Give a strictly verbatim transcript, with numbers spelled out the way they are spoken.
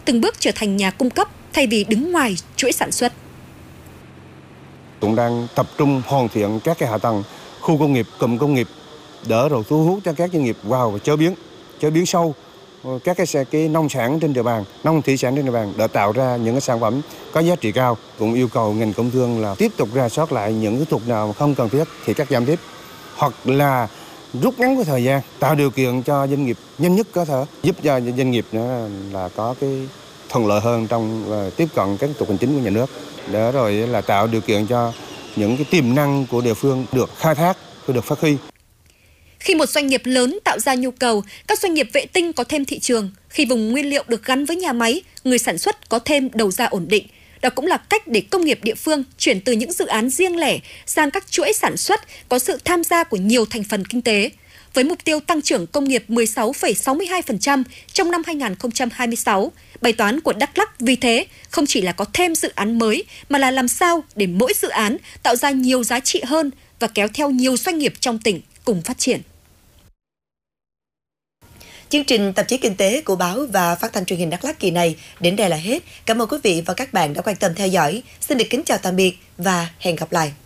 từng bước trở thành nhà cung cấp thay vì đứng ngoài chuỗi sản xuất. Cũng đang tập trung hoàn thiện các cái hạ tầng, khu công nghiệp, cụm công nghiệp, đỡ rồi thu hút cho các doanh nghiệp vào và chế biến, chế biến sâu các cái, cái nông sản trên địa bàn, nông thủy sản trên địa bàn để tạo ra những cái sản phẩm có giá trị cao. Cũng yêu cầu ngành công thương là tiếp tục rà soát lại những cái thuộc nào không cần thiết thì cắt giảm tiếp, hoặc là rút ngắn cái thời gian, tạo điều kiện cho doanh nghiệp nhanh nhất có thể, giúp cho doanh nghiệp nữa là có cái thuận lợi hơn trong tiếp cận các thủ tục hành chính của nhà nước, để rồi là tạo điều kiện cho những cái tiềm năng của địa phương được khai thác, được phát huy. Khi một doanh nghiệp lớn tạo ra nhu cầu, các doanh nghiệp vệ tinh có thêm thị trường. Khi vùng nguyên liệu được gắn với nhà máy, người sản xuất có thêm đầu ra ổn định. Đó cũng là cách để công nghiệp địa phương chuyển từ những dự án riêng lẻ sang các chuỗi sản xuất có sự tham gia của nhiều thành phần kinh tế. Với mục tiêu tăng trưởng công nghiệp mười sáu phẩy sáu mươi hai phần trăm trong năm hai nghìn không trăm hai mươi sáu, bài toán của Đắk Lắk vì thế không chỉ là có thêm dự án mới mà là làm sao để mỗi dự án tạo ra nhiều giá trị hơn và kéo theo nhiều doanh nghiệp trong tỉnh cùng phát triển. Chương trình Tạp chí Kinh tế của báo và Phát thanh Truyền hình Đắk Lắk kỳ này đến đây là hết. Cảm ơn quý vị và các bạn đã quan tâm theo dõi. Xin được kính chào tạm biệt và hẹn gặp lại.